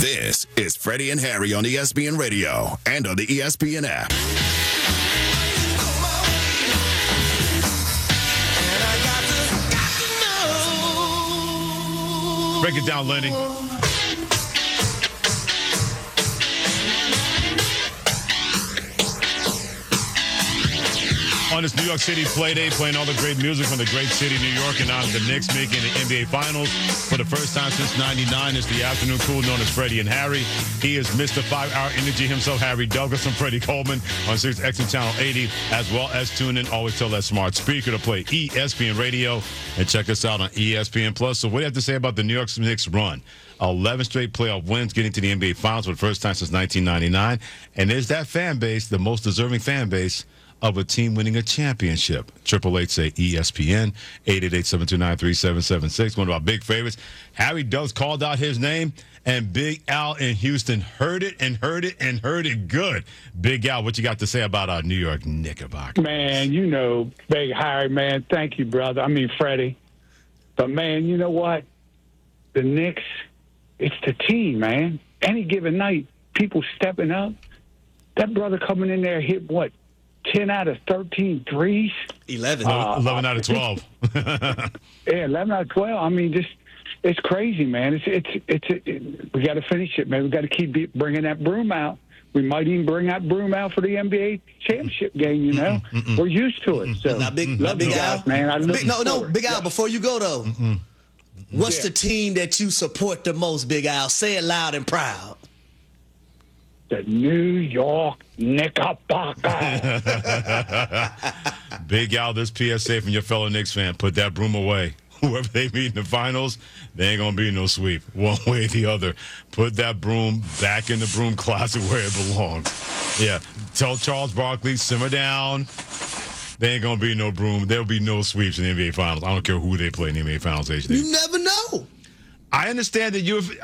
This is Freddie and Harry on ESPN Radio and on the ESPN app. Break it down, Lenny. On this New York City play day, playing all the great music from the great city, New York, and now the Knicks making the NBA Finals for the first time since '99. It's the afternoon crew known as Freddie and Harry. He is Mr. 5-Hour Energy himself, Harry Douglas, and Freddie Coleman on 6X and Channel 80, as well as tune in. Always tell that smart speaker to play ESPN Radio and check us out on ESPN Plus. So what do you have to say about the New York Knicks run? 11 straight playoff wins, getting to the NBA Finals for the first time since 1999. And there's that fan base, the most deserving fan base of a team winning a championship. 888 say ESPN, 888-729-3776. One of our big favorites. Harry Douglas called out his name, and Big Al in Houston heard it and heard it and heard it good. Big Al, what you got to say about our New York Knickerbockers? Man, you know, Big Harry, man, thank you, brother. I mean, Freddie. But, man, you know what? The Knicks, it's the team, man. Any given night, people stepping up. That brother coming in there hit, what, 10 out of 13 threes? 11. 11 out of 12. Yeah, 11 out of 12. I mean, just it's crazy, man. We got to finish it, man. We got to keep bringing that broom out. We might even bring that broom out for the NBA championship game. You know, we're used to it. So, Big guys, Al, man. Big Al. Before you go though, what's the team that you support the most, Big Al? Say it loud and proud. The New York Knickerbockers. Big Al, this PSA from your fellow Knicks fan. Put that broom away. Whoever they meet in the finals, they ain't going to be no sweep one way or the other. Put that broom back in the broom closet where it belongs. Yeah, tell Charles Barkley, simmer down. They ain't going to be no broom. There'll be no sweeps in the NBA Finals. I don't care who they play in the NBA Finals, HD. You never know. I understand that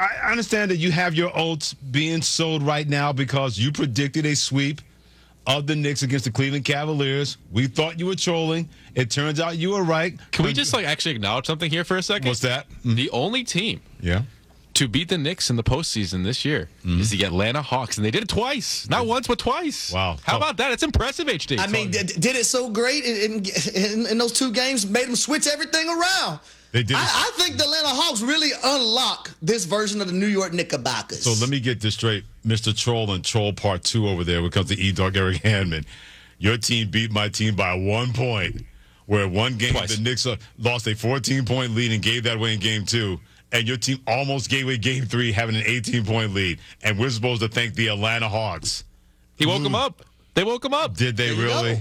you have your oats being sold right now because you predicted a sweep of the Knicks against the Cleveland Cavaliers. We thought you were trolling. It turns out you were right. Can we just actually acknowledge something here for a second? What's that? The only team to beat the Knicks in the postseason this year is the Atlanta Hawks, and they did it twice. Not once, but twice. Wow. How about that? It's impressive, HD. I mean, did it so great in those two games, made them switch everything around. They did. I think the Atlanta Hawks really unlock this version of the New York Knickerbockers. So let me get this straight. Mr. Troll and Troll Part 2 over there when it comes to E-Dog Eric Handman. Your team beat my team by 1 point, where one game Twice. the Knicks lost a 14-point lead and gave that away in Game 2, and your team almost gave away Game 3 having an 18-point lead, and we're supposed to thank the Atlanta Hawks. He woke him up. They woke him up. Did they really?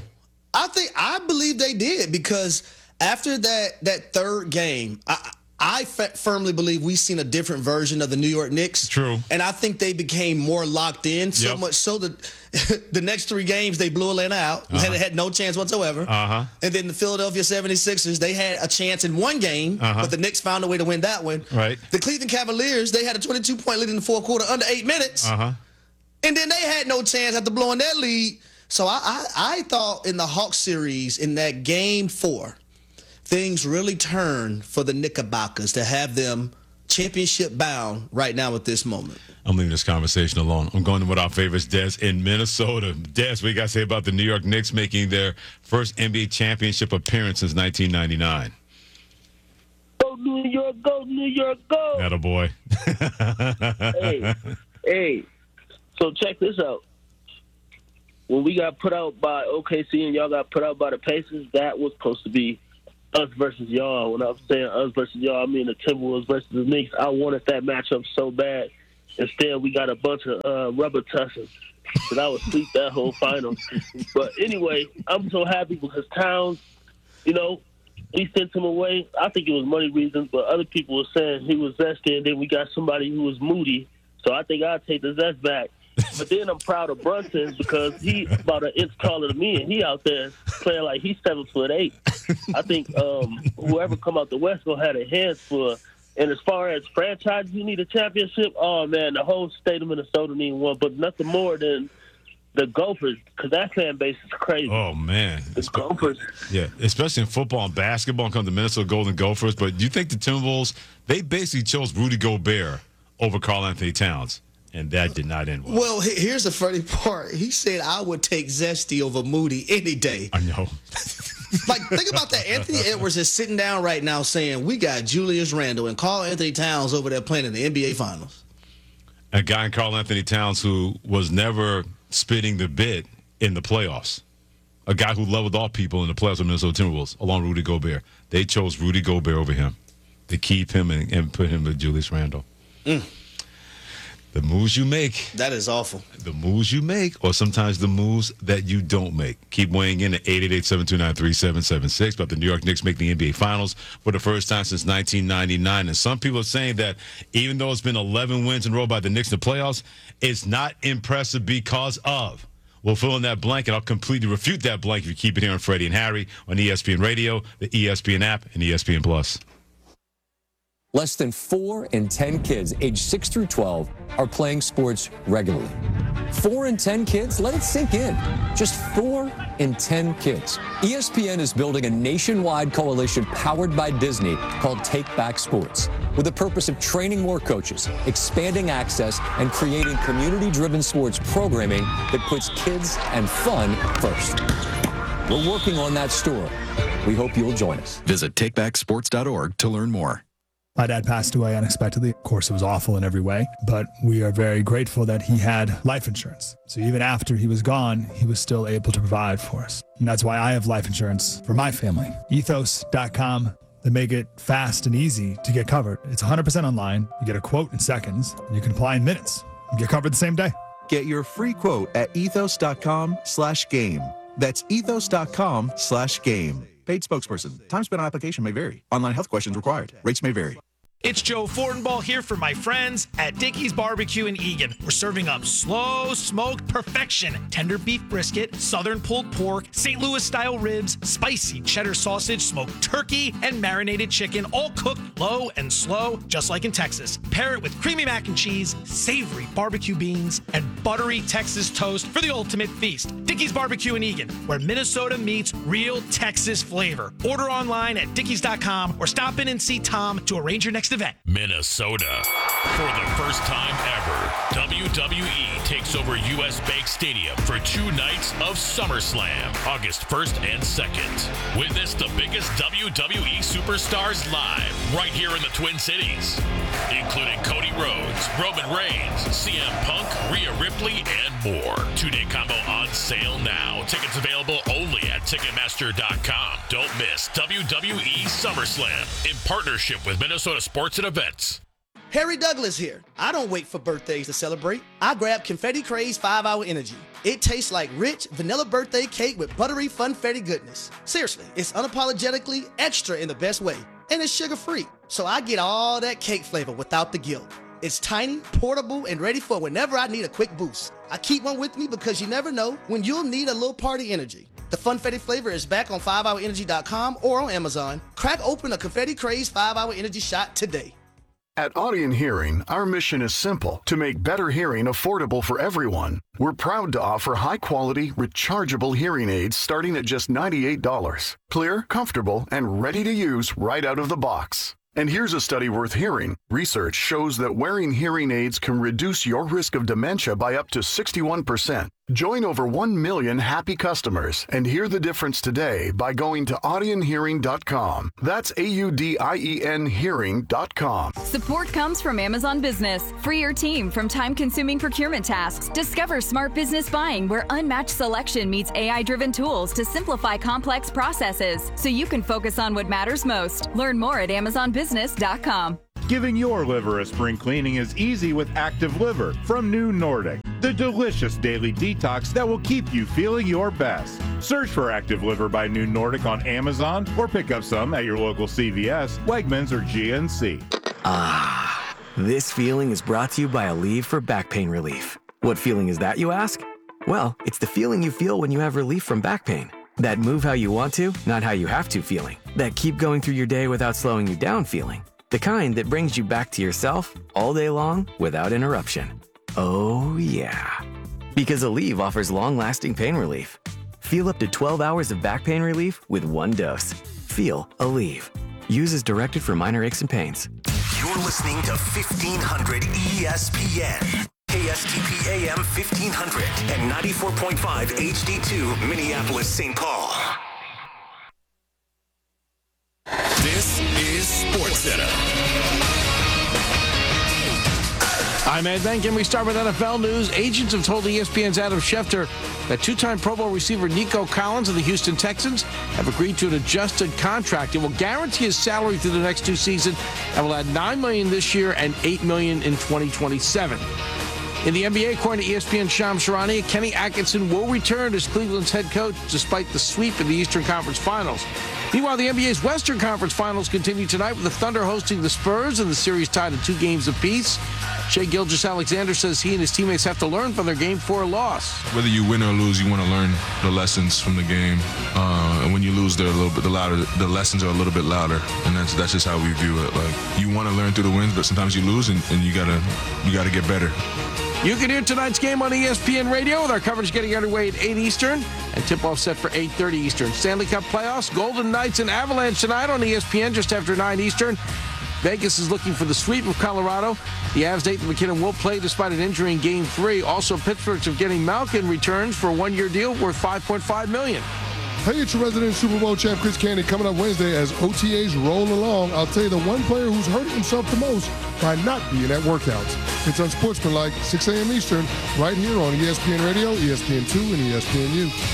I believe they did, because after that third game, I firmly believe we've seen a different version of the New York Knicks. True. And I think they became more locked in, so much so that the next 3 games they blew Atlanta out. Had no chance whatsoever. And then the Philadelphia 76ers, they had a chance in one game, but the Knicks found a way to win that one. Right. The Cleveland Cavaliers, they had a 22-point lead in the fourth quarter, under 8 minutes. And then they had no chance after blowing that lead. So I thought in the Hawks series, in that Game 4, things really turned for the Knickerbockers to have them championship bound right now at this moment. I'm leaving this conversation alone. I'm going with our favorites, Des in Minnesota. Des, what you got to say about the New York Knicks making their first NBA championship appearance since 1999? Go New York, go New York, go. Attaboy. Hey, so check this out. When we got put out by OKC and y'all got put out by the Pacers, that was supposed to be us versus y'all. When I'm saying us versus y'all, I mean the Timberwolves versus the Knicks. I wanted that matchup so bad. Instead, we got a bunch of rubber tussles. So I would sweep that whole final. But anyway, I'm so happy because Towns, we sent him away. I think it was money reasons, but other people were saying he was zesty, and then we got somebody who was moody. So I think I'll take the zest back. But then I'm proud of Brunson because he about an inch taller than me, and he out there playing like he's 7'8". I think whoever come out the West gonna have their hands full. And as far as franchises, you need a championship. Oh man, the whole state of Minnesota need one, but nothing more than the Gophers, because that fan base is crazy. Oh man, the Gophers. Yeah, especially in football and basketball, come the Minnesota Golden Gophers. But do you think the Timberwolves, they basically chose Rudy Gobert over Karl Anthony Towns? And that did not end well. Well, here's the funny part. He said, I would take Zesty over Moody any day. I know. Like, think about that. Anthony Edwards is sitting down right now saying, we got Julius Randle and Karl Anthony Towns over there playing in the NBA Finals. A guy in Karl Anthony Towns who was never spitting the bit in the playoffs. A guy who leveled off people in the playoffs with Minnesota Timberwolves, along Rudy Gobert. They chose Rudy Gobert over him to keep him and put him with Julius Randle. The moves you make. That is awful. The moves you make, or sometimes the moves that you don't make. Keep weighing in at 888-729-3776 about the New York Knicks making the NBA Finals for the first time since 1999. And some people are saying that even though it's been 11 wins in a row by the Knicks in the playoffs, it's not impressive because of. We'll fill in that blank, and I'll completely refute that blank if you keep it here on Freddie and Harry on ESPN Radio, the ESPN app, and ESPN Plus. Less than 4 in 10 kids aged 6 through 12 are playing sports regularly. 4 in 10 kids? Let it sink in. Just 4 in 10 kids. ESPN is building a nationwide coalition powered by Disney called Take Back Sports, with the purpose of training more coaches, expanding access, and creating community-driven sports programming that puts kids and fun first. We're working on that story. We hope you'll join us. Visit takebacksports.org to learn more. My dad passed away unexpectedly. Of course, it was awful in every way, but we are very grateful that he had life insurance. So even after he was gone, he was still able to provide for us. And that's why I have life insurance for my family. Ethos.com. They make it fast and easy to get covered. It's 100% online. You get a quote in seconds. And you can apply in minutes. You get covered the same day. Get your free quote at ethos.com/game. That's ethos.com/game. Paid spokesperson. Time spent on application may vary. Online health questions required. Rates may vary. It's Joe Fortenbaugh here for my friends at Dickey's Barbecue in Eagan. We're serving up slow smoked perfection, tender beef brisket, southern pulled pork, St. Louis style ribs, spicy cheddar sausage, smoked turkey, and marinated chicken, all cooked low and slow, just like in Texas. Pair it with creamy mac and cheese, savory barbecue beans, and buttery Texas toast for the ultimate feast. Dickey's Barbecue in Eagan, where Minnesota meets real Texas flavor. Order online at dickeys.com or stop in and see Tom to arrange your next event. Minnesota. For the first time ever, WWE takes over US Bank Stadium for 2 nights of SummerSlam, August 1st and 2nd. Witness the biggest WWE superstars live right here in the Twin Cities, including Cody Rhodes, Roman Reigns, CM Punk, Rhea Ripley, and more. 2-day combo on sale now. Tickets available only at Ticketmaster.com. Don't miss WWE SummerSlam in partnership with Minnesota Sports and Events. Harry Douglas here. I don't wait for birthdays to celebrate. I grab Confetti Craze 5-Hour Energy. It tastes like rich vanilla birthday cake with buttery funfetti goodness. Seriously, it's unapologetically extra in the best way. And it's sugar-free, so I get all that cake flavor without the guilt. It's tiny, portable, and ready for whenever I need a quick boost. I keep one with me because you never know when you'll need a little party energy. The Funfetti flavor is back on 5hourenergy.com or on Amazon. Crack open a Confetti Craze 5-Hour Energy shot today. At Audien Hearing, our mission is simple: to make better hearing affordable for everyone. We're proud to offer high-quality, rechargeable hearing aids starting at just $98. Clear, comfortable, and ready to use right out of the box. And here's a study worth hearing. Research shows that wearing hearing aids can reduce your risk of dementia by up to 61%. Join over 1 million happy customers and hear the difference today by going to audienhearing.com. That's AUDIEN hearing.com. Support comes from Amazon Business. Free your team from time-consuming procurement tasks. Discover smart business buying where unmatched selection meets AI-driven tools to simplify complex processes so you can focus on what matters most. Learn more at amazonbusiness.com. Giving your liver a spring cleaning is easy with Active Liver from New Nordic, the delicious daily detox that will keep you feeling your best. Search for Active Liver by New Nordic on Amazon or pick up some at your local CVS, Wegmans, or GNC. Ah, this feeling is brought to you by Aleve for back pain relief. What feeling is that, you ask? Well, it's the feeling you feel when you have relief from back pain. That move how you want to, not how you have to feeling. That keep going through your day without slowing you down feeling. The kind that brings you back to yourself all day long without interruption. Oh, yeah. Because Aleve offers long-lasting pain relief. Feel up to 12 hours of back pain relief with 1 dose. Feel Aleve. Use as directed for minor aches and pains. You're listening to 1500 ESPN. KSTP AM 1500 and 94.5 HD2 Minneapolis, St. Paul. This is SportsCenter. I'm Ed Bank, and we start with NFL news. Agents have told ESPN's Adam Schefter that two-time Pro Bowl receiver Nico Collins of the Houston Texans have agreed to an adjusted contract. It will guarantee his salary through the next two seasons and will add $9 million this year and $8 million in 2027. In the NBA, according to ESPN's Shams Charania, Kenny Atkinson will return as Cleveland's head coach despite the sweep in the Eastern Conference Finals. Meanwhile, the NBA's Western Conference Finals continue tonight with the Thunder hosting the Spurs and the series tied at 2 games apiece. Shai Gilgeous-Alexander says he and his teammates have to learn from their Game 4 loss. Whether you win or lose, you want to learn the lessons from the game. And when you lose, they're a little bit louder. The lessons are a little bit louder, and that's just how we view it. Like, you want to learn through the wins, but sometimes you lose, and you gotta get better. You can hear tonight's game on ESPN Radio with our coverage getting underway at 8 Eastern and tip-off set for 8:30 Eastern. Stanley Cup playoffs, Golden Knights and Avalanche tonight on ESPN just after 9 Eastern. Vegas is looking for the sweep of Colorado. The Avs' Nathan McKinnon will play despite an injury in Game 3. Also, Pittsburgh's Evgeny Malkin returns for a one-year deal worth $5.5 million. Hey, it's your resident Super Bowl champ Chris Candy coming up Wednesday as OTAs roll along. I'll tell you the one player who's hurting himself the most by not being at workouts. It's Unsportsmanlike, 6 a.m. Eastern, right here on ESPN Radio, ESPN2, and ESPNU.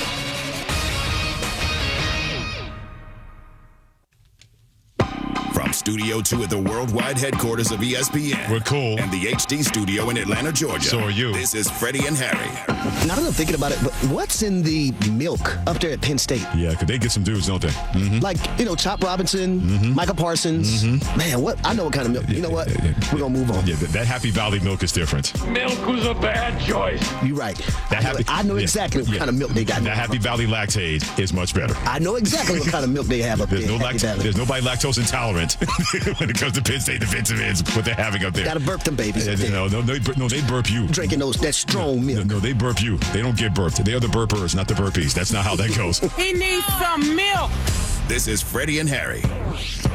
From Studio 2 at the worldwide headquarters of ESPN. We're cool. And the HD studio in Atlanta, Georgia. So are you. This is Freddie and Harry. Now that I'm thinking about it, but what's in the milk up there at Penn State? Yeah, because they get some dudes, don't they? Mm-hmm. Like, Chop Robinson, Michael Parsons. Man, I know what kind of milk. You know what? We're going to move on. Yeah, that Happy Valley milk is different. Milk was a bad choice. You're right. I know exactly what kind of milk they got. That Happy Valley Lactate is much better. I know exactly what kind of milk they have up there. There's nobody lactose intolerant when it comes to Penn State defensive ends, what they're having up there. Got to burp them babies. No, they burp you. Drinking that strong milk. No, they burp you. They don't get burped. They are the burpers, not the burpees. That's not how that goes. He needs some milk. This is Freddie and Harry.